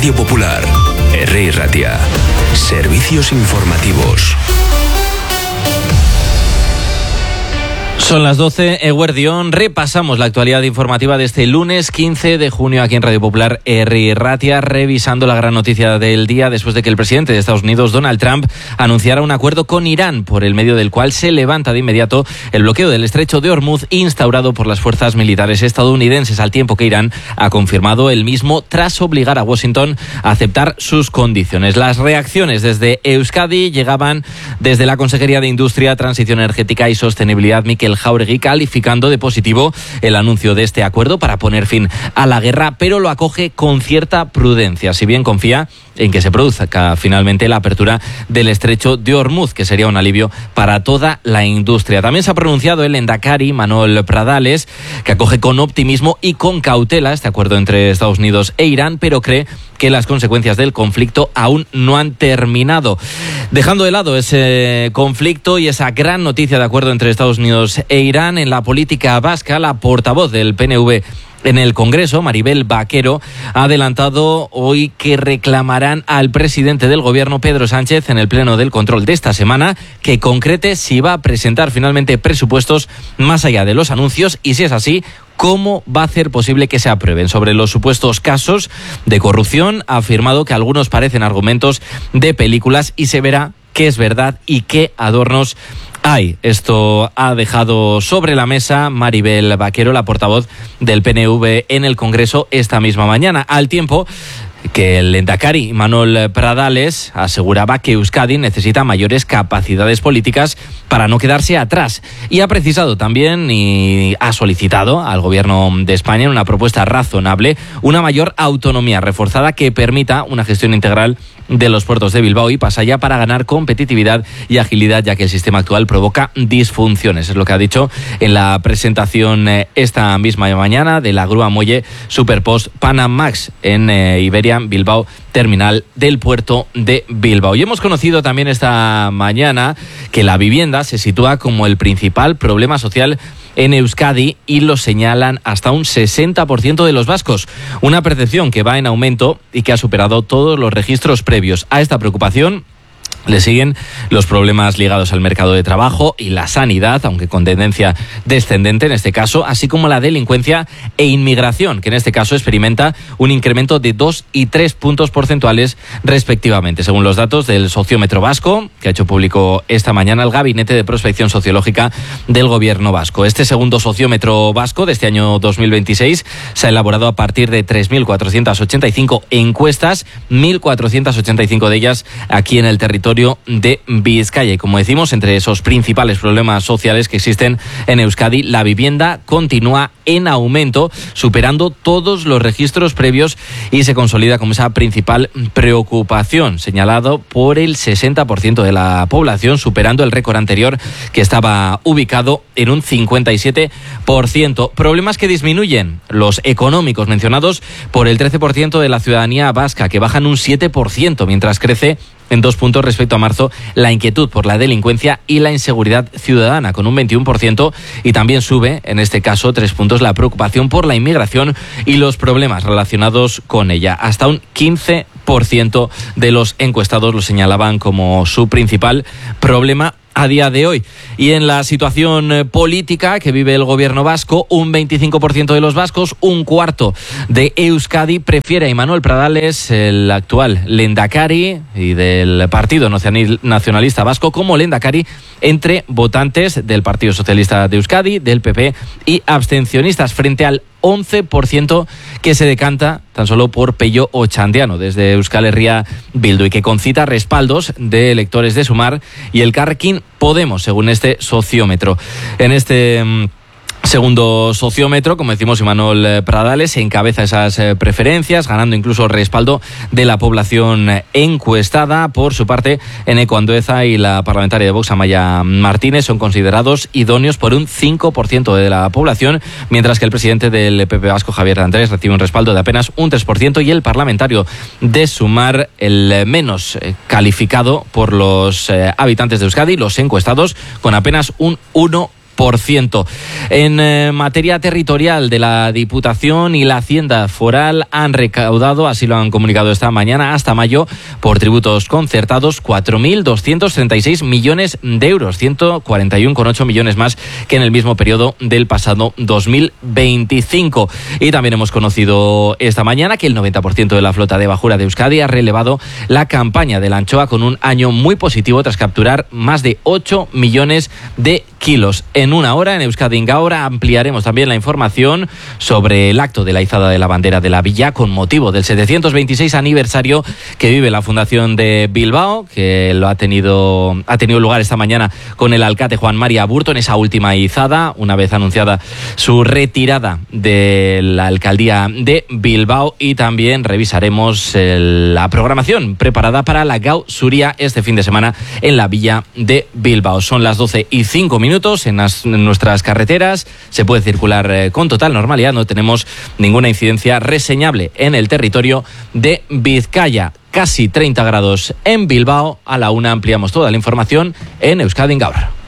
Radio Popular, R. Ratia. Servicios informativos. Son las 12, Eguerdión. Repasamos la actualidad informativa de este lunes 15 de junio aquí en Radio Popular, R. Ratia, revisando la gran noticia del día después de que el presidente de Estados Unidos, Donald Trump, anunciara un acuerdo con Irán, por el medio del cual se levanta de inmediato el bloqueo del estrecho de Hormuz instaurado por las fuerzas militares estadounidenses, al tiempo que Irán ha confirmado el mismo tras obligar a Washington a aceptar sus condiciones. Las reacciones desde Euskadi llegaban desde la Consejería de Industria, Transición Energética y Sostenibilidad, Mikel Jáuregui, calificando de positivo el anuncio de este acuerdo para poner fin a la guerra, pero lo acoge con cierta prudencia, si bien confía en que se produzca finalmente la apertura del estrecho de Hormuz, que sería un alivio para toda la industria. También se ha pronunciado el Lehendakari Manuel Pradales, que acoge con optimismo y con cautela este acuerdo entre Estados Unidos e Irán, pero cree que las consecuencias del conflicto aún no han terminado. Dejando de lado ese conflicto y esa gran noticia de acuerdo entre Estados Unidos e Irán, en la política vasca, la portavoz del PNV en el Congreso, Maribel Vaquero, ha adelantado hoy que reclamarán al presidente del Gobierno, Pedro Sánchez, en el Pleno del Control de esta semana, que concrete si va a presentar finalmente presupuestos más allá de los anuncios y, si es así, cómo va a hacer posible que se aprueben. Sobre los supuestos casos de corrupción, ha afirmado que algunos parecen argumentos de películas y se verá qué es verdad y qué adornos hay. Esto ha dejado sobre la mesa Maribel Vaquero, la portavoz del PNV en el Congreso esta misma mañana, al tiempo que el Lehendakari Manuel Pradales aseguraba que Euskadi necesita mayores capacidades políticas para no quedarse atrás, y ha precisado también y ha solicitado al Gobierno de España, en una propuesta razonable, una mayor autonomía reforzada que permita una gestión integral de los puertos de Bilbao y Pasaia para ganar competitividad y agilidad, ya que el sistema actual provoca disfunciones. Es lo que ha dicho en la presentación esta misma mañana de la grúa muelle Superpost Panamax en Iberia Bilbao, terminal del puerto de Bilbao. Y hemos conocido también esta mañana que la vivienda se sitúa como el principal problema social en Euskadi, y lo señalan hasta un 60% de los vascos. Una percepción que va en aumento y que ha superado todos los registros previos. A esta preocupación le siguen los problemas ligados al mercado de trabajo y la sanidad, aunque con tendencia descendente en este caso, así como la delincuencia e inmigración, que en este caso experimenta un incremento de 2 y 3 puntos porcentuales respectivamente, según los datos del sociómetro vasco, que ha hecho público esta mañana el Gabinete de Prospección Sociológica del Gobierno vasco. Este segundo sociómetro vasco de este año 2026 se ha elaborado a partir de 3.485 encuestas, 1.485 de ellas aquí en el territorio de Vizcaya. Y como decimos, entre esos principales problemas sociales que existen en Euskadi, la vivienda continúa en aumento, superando todos los registros previos, y se consolida como esa principal preocupación, señalado por el 60% de la población, superando el récord anterior, que estaba ubicado en un 57%. Problemas que disminuyen, los económicos, mencionados por el 13% de la ciudadanía vasca, que bajan un 7%, mientras crece en 2 puntos respecto a marzo la inquietud por la delincuencia y la inseguridad ciudadana, con un 21%, y también sube, en este caso, 3 puntos la preocupación por la inmigración y los problemas relacionados con ella. Hasta un 15% de los encuestados lo señalaban como su principal problema a día de hoy. Y en la situación política que vive el Gobierno vasco, un 25% de los vascos, un cuarto de Euskadi, prefiere a Manuel Pradales, el actual Lehendakari y del Partido Nacionalista Vasco, como Lehendakari, entre votantes del Partido Socialista de Euskadi, del PP y abstencionistas, frente al 11% que se decanta tan solo por Pello Ochandiano desde Euskal Herria Bildu, y que concita respaldos de electores de Sumar y Elkarrekin Podemos, según este sociómetro. En este segundo sociómetro, como decimos, Imanol Pradales encabeza esas preferencias, ganando incluso respaldo de la población encuestada. Por su parte, Eneko Andueza y la parlamentaria de Vox, Amaia Martínez, son considerados idóneos por un 5% de la población, mientras que el presidente del PP vasco, Javier Andrés, recibe un respaldo de apenas un 3%, y el parlamentario de Sumar, el menos calificado por los habitantes de Euskadi, los encuestados, con apenas un 1%. 1%. En materia territorial, de la Diputación y la Hacienda Foral han recaudado, así lo han comunicado esta mañana, hasta mayo, por tributos concertados, 4.236 millones de euros, 141,8 millones más que en el mismo periodo del pasado 2025. Y también hemos conocido esta mañana que el 90% de la flota de bajura de Euskadi ha relevado la campaña de la anchoa con un año muy positivo tras capturar más de 8 millones de kilos. En una hora, en Euskadi Gaur, ampliaremos también la información sobre el acto de la izada de la bandera de la villa con motivo del 726 aniversario que vive la Fundación de Bilbao, que ha tenido lugar esta mañana con el alcalde Juan María Aburto en esa última izada, una vez anunciada su retirada de la alcaldía de Bilbao. Y también revisaremos la programación preparada para la Gau Zuria este fin de semana en la villa de Bilbao. Son las 12:05 en nuestras carreteras. Se puede circular con total normalidad. No tenemos ninguna incidencia reseñable en el territorio de Vizcaya. Casi 30 grados en Bilbao. A la 1 ampliamos toda la información en Euskadi Gaur.